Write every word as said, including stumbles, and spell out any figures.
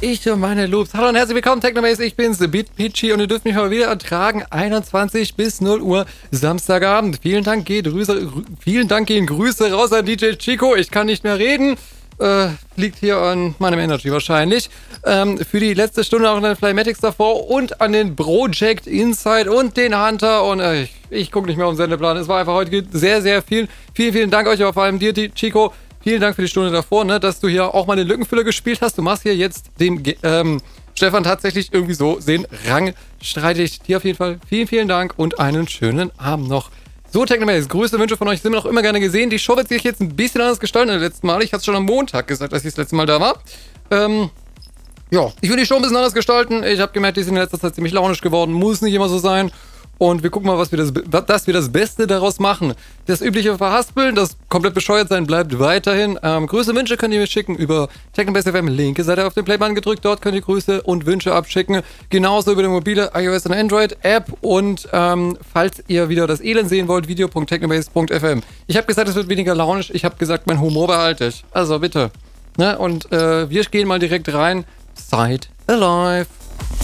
Ich und meine Loops. Hallo und herzlich willkommen, Technobase. Ich bin's, Beat Peachy, und ihr dürft mich mal wieder ertragen. einundzwanzig bis null Uhr Samstagabend. Vielen Dank, geht Grüße, vielen Dank gehen Grüße raus an D J Chico. Ich kann nicht mehr reden. Äh, liegt hier an meinem Energy wahrscheinlich. Ähm, für die letzte Stunde auch an den Flymatics davor und an den Project Inside und den Hunter. Und äh, ich, ich gucke nicht mehr auf den Sendeplan. Es war einfach heute sehr, sehr viel. Vielen, vielen Dank euch, aber vor allem dir, Chico. Vielen Dank für die Stunde davor, ne, dass du hier auch mal den Lückenfüller gespielt hast. Du machst hier jetzt dem ähm, Stefan tatsächlich irgendwie so den Rang streitig. Dir auf jeden Fall vielen, vielen Dank und einen schönen Abend noch. So, Technobase, Grüße, Wünsche von euch sind wir noch immer gerne gesehen. Die Show wird sich jetzt ein bisschen anders gestalten als das letzte Mal. Ich hatte es schon am Montag gesagt, als ich das letzte Mal da war. Ähm, ja, ich will die Show ein bisschen anders gestalten. Ich habe gemerkt, die sind in letzter Zeit ziemlich launisch geworden. Muss nicht immer so sein. Und wir gucken mal, was wir das, dass wir das Beste daraus machen. Das übliche Verhaspeln, das komplett bescheuert sein, bleibt weiterhin. Ähm, Grüße, Wünsche könnt ihr mir schicken über Technobase F M. Linke Seite auf den Playbutton gedrückt. Dort könnt ihr Grüße und Wünsche abschicken. Genauso über die mobile iOS und Android App. Und ähm, falls ihr wieder das Elend sehen wollt, video punkt technobase punkt f m. Ich habe gesagt, es wird weniger launisch. Ich habe gesagt, mein Humor behalte ich. Also bitte. Ne? Und äh, wir gehen mal direkt rein. Seid alive.